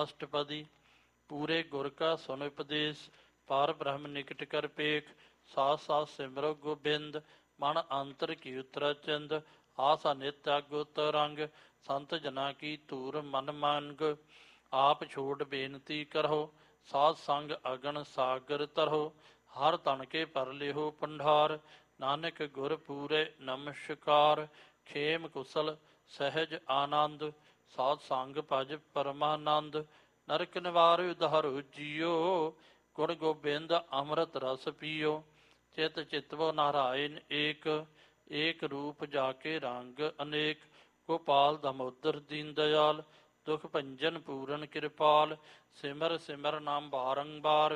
अष्टपदी। पूरे गुर का सुन उपदेश, पार ब्रह्म निकट कर पेख। साथ साथ सिमरो गोबिंद, मन अंतर की उत्तरा चिंद। आसा नित्य अगुत रंग, संत जना की तूर मन मांग। आप छोड़ बेनती करहो, साध संग अगन सागर तरहो। हर तन के पर लिहो पंडार, नानक गुर पूरे नमस्कार। खेम कुशल सहज आनंद, साध संग भज परमानंद। नरक निवार उधारो जियो, गुण गोबिंद अमृत रस पियो। चित चितवो नारायण एक, एक रूप जाके रंग अनेक। गोपाल दामोदर दीन दयाल, दुख भंजन पूरन कृपाल। सिमर सिमर नाम बारंबार,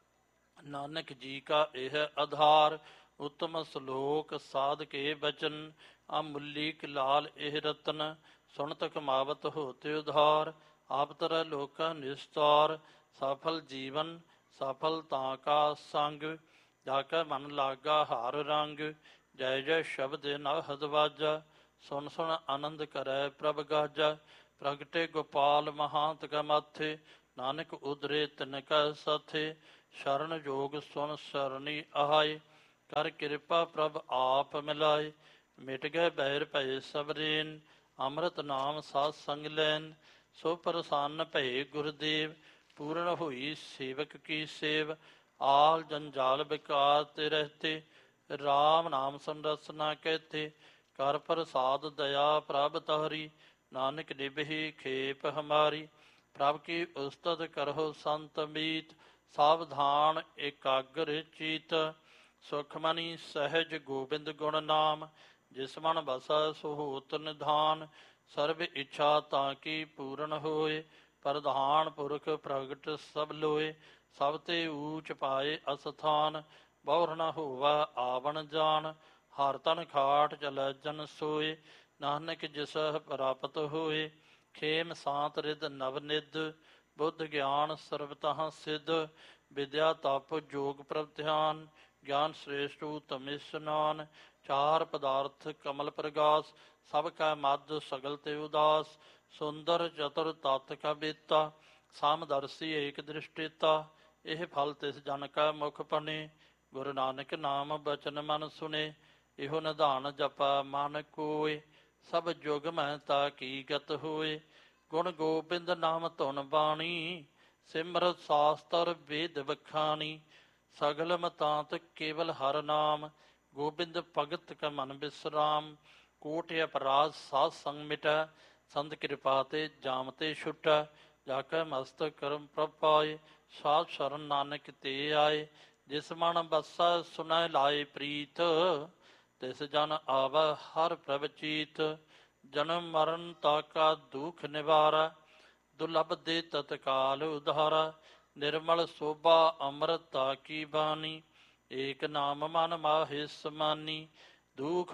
नानक जी का यह आधार। उत्तम श्लोक साध के बचन, अमूलिक लाल एह रतन। सुनत कमावत होते उधार, आप तरह लोका निस्तार। सफल जीवन सफलता का संग, जाकर मन लागा हार रंग। जय जय शब्द नाहद वाजा, सुन सुन आनंद करै प्रभ गाजा। प्रगटे गोपाल महांत का माथे, नानक उदरे तिनका साथे। शरण जोग सुन सरणी आहाय, कर कृपा प्रभ आप मिलाय। मिट गए बैर भय सब रेन, अमृत नाम साध संग लैन। सो प्रसन्न भये गुरुदेव, पूर्ण हुई सेवक की सेव। आल जंजाल बेकार ते रहते, राम नाम संरसना कहते। कर प्रसाद दया प्रभ तहरी, नानक निभहि खेप हमारी। प्रभ की उस्तत करहो संत मीत, सावधान एकाग्र चीत। सुखमणि सहज गोबिंद गुण नाम, जिस मन बसा सो होत निधान। सर्व इच्छा ताकि पूर्ण होए, प्रधान पुरख प्रगट सब लोए। सब ते ऊच पाए अस्थान, बहुर न होवा आवण जान। हर तन खाट चलै जन सोए, नानक जिसह प्राप्त होए। खेम सांत रिद नव निध, बुद्ध ज्ञान सर्वतः सिद्ध। विद्या तप जोग प्रभ ध्यान, ज्ञान श्रेष्ठ उत्तम स्नान। चार पदार्थ कमल प्रगास, सब का मद सगल ते उदास। सुंदर चतुर तत् का बेता, सामदर्शी एक दृष्टिता। यह फल तिस जन का मुख पने, गुरु नानक नाम बचन मन सुने। इहो निधान जपा मन कोय, सब जुग महता की गत होए। गुण गोबिंद नाम धुन बाणी, सिमरत शास्त्र वेद बखानी। सगल मतांत केवल हर नाम, गोबिंद भगत का मन विश्राम। कोट अपराध साध संग मिटै, संत कृपा ते जाम ते छुटै। जाकै मस्तक करम प्रभ पाए, साध शरण नानक ते आए। जिस मन बसा सुनै लाए प्रीत, तिस जन आवा हर प्रभ चीत। जन्म मरण ताका दुख निवारा, दुर्लभ दे तत्काल उधारा। निर्मल शोभा अमृता की बानी, एक नाम मन माहे समानी। दुख